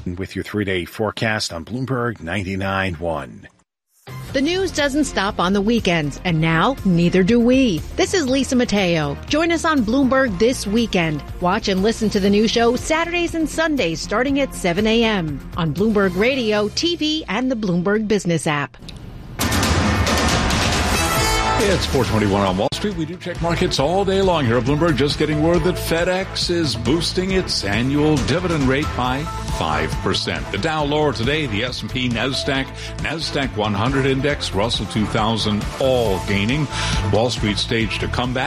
with your 3-day forecast on Bloomberg 99.1. The news doesn't stop on the weekends, and now neither do we. This is Lisa Mateo. Join us on Bloomberg this weekend. Watch and listen to the new show Saturdays and Sundays starting at 7 a.m. on Bloomberg Radio, TV, and the Bloomberg Business app. It's 4:21 on Wall Street. We do check markets all day long here at Bloomberg. Just getting word that FedEx is boosting its annual dividend rate by 5%. The Dow lower today, the S&P, NASDAQ 100 index, Russell 2000 all gaining. Wall Street staged a comeback.